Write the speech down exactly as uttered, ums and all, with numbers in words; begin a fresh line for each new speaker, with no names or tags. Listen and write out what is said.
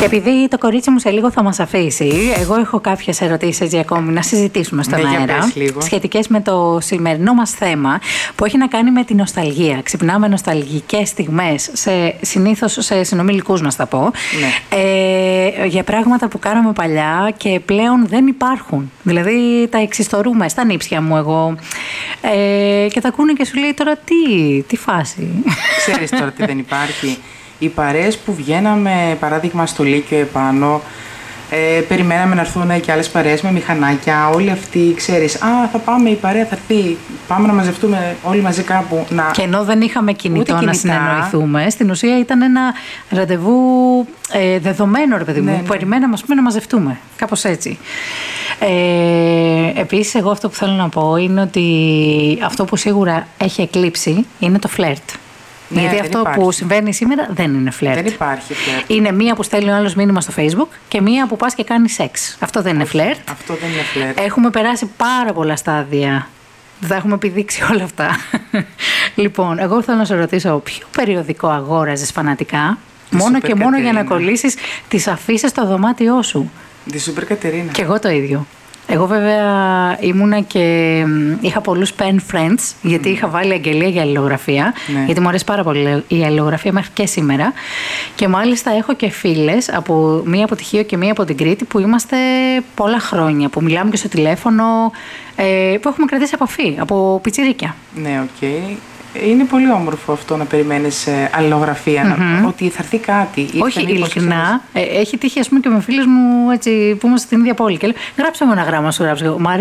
Και επειδή το κορίτσι μου σε λίγο θα μας αφήσει, εγώ έχω κάποιες ερωτήσεις για ακόμη να συζητήσουμε στον
ναι,
αέρα, σχετικές με το σημερινό μας θέμα, που έχει να κάνει με την νοσταλγία. Ξυπνάμε νοσταλγικές στιγμές, σε, συνήθως σε συνομιλικούς μας θα πω, ναι. ε, για πράγματα που κάναμε παλιά και πλέον δεν υπάρχουν. Δηλαδή τα εξιστορούμε στα νύψια μου εγώ ε, και τα ακούνε και σου λέει τώρα τι, τι φάση.
Ξέρεις τώρα τι δεν υπάρχει. Οι παρέες που βγαίναμε, παράδειγμα στο Λύκειο επάνω, ε, περιμέναμε να έρθουν και άλλες παρέες με μηχανάκια, όλοι αυτοί, ξέρεις, α, θα πάμε, η παρέα θα έρθει, πάμε να μαζευτούμε όλοι μαζί κάπου. Να...
Και ενώ δεν είχαμε κινητό να συνεννοηθούμε, στην ουσία ήταν ένα ραντεβού ε, δεδομένο, ρε παιδί μου, ναι, που ναι. περιμέναμε, ας πούμε, να μαζευτούμε, κάπως έτσι. Ε, επίσης, εγώ αυτό που θέλω να πω είναι ότι αυτό που σίγουρα έχει εκλείψει είναι το φλερτ. Ναι, γιατί αυτό υπάρχει. Που συμβαίνει σήμερα δεν είναι φλερτ.
Δεν υπάρχει φλερτ.
Είναι μία που στέλνει ο άλλος μήνυμα στο Facebook και μία που πας και κάνει σεξ. Αυτό δεν είναι φλερτ.
Αυτό δεν είναι φλερτ.
Έχουμε περάσει πάρα πολλά στάδια. Δεν θα έχουμε επιδείξει όλα αυτά. Λοιπόν, εγώ θέλω να σε ρωτήσω, ποιο περιοδικό αγόραζες φανατικά,
τη
μόνο
Super
και μόνο
Κατερίνα. Για
να κολλήσεις τις αφήσεις στο δωμάτιό σου.
Τη Super Κατερίνα.
Και εγώ το ίδιο. Εγώ βέβαια ήμουνα και είχα πολλούς pen friends, γιατί mm. είχα βάλει αγγελία για αλληλογραφία, ναι. γιατί μου αρέσει πάρα πολύ η αλληλογραφία μέχρι και σήμερα. Και μάλιστα έχω και φίλες, από μία από τη Χίο και μία από την Κρήτη, που είμαστε πολλά χρόνια, που μιλάμε και στο τηλέφωνο, ε, που έχουμε κρατήσει επαφή, από πιτσιρίκια.
Ναι, οκ. Okay. Είναι πολύ όμορφο αυτό να περιμένεις ε, αλληλογραφία, mm-hmm. να, ότι θα έρθει κάτι.
Όχι, ειλικρινά. Ε, έχει τύχει, ας πούμε, και με φίλες μου έτσι, που είμαστε στην ίδια πόλη. Και λέω, γράψε μου ένα γράμμα, σου γράψω.